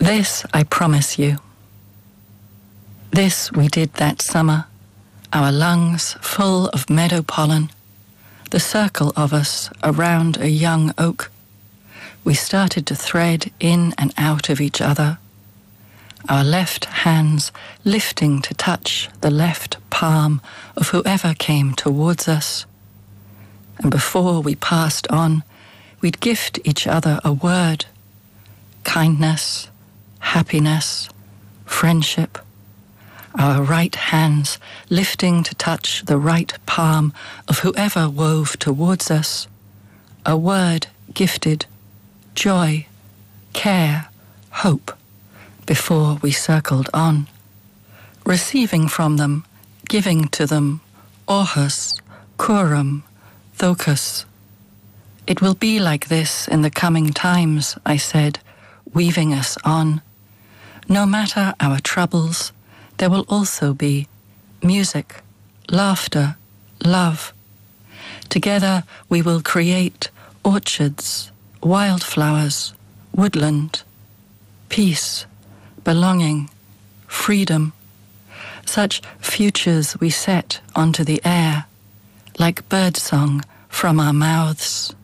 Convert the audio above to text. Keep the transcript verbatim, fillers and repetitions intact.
This I promise you. This we did that summer, our lungs full of meadow pollen, the circle of us around a young oak. We started to thread in and out of each other, our left hands lifting to touch the left palm of whoever came towards us. And before we passed on, we'd gift each other a word: kindness, happiness, friendship, our right hands lifting to touch the right palm of whoever wove towards us, a word gifted, joy, care, hope, before we circled on, receiving from them, giving to them, orhus, coram, thokus. It will be like this in the coming times, I said, weaving us on. No matter our troubles, there will also be music, laughter, love. Together we will create orchards, wildflowers, woodland, peace, belonging, freedom. Such futures we set onto the air, like birdsong from our mouths.